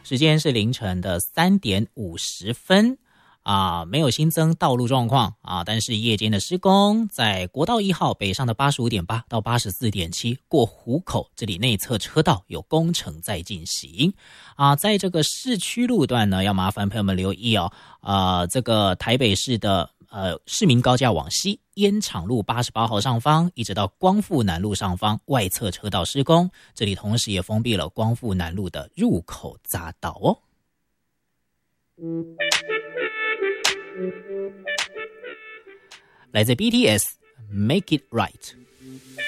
时间是凌晨的3点50分。没有新增道路状况但是夜间的施工，在国道1号北上的85.8到84.7过湖口这里内侧车道有工程在进行在这个市区路段呢，要麻烦朋友们留意这个台北市的市民高架往西，烟厂路88号上方一直到光复南路上方外侧车道施工，这里同时也封闭了光复南路的入口匝道哦。来自 BTS Make It Right。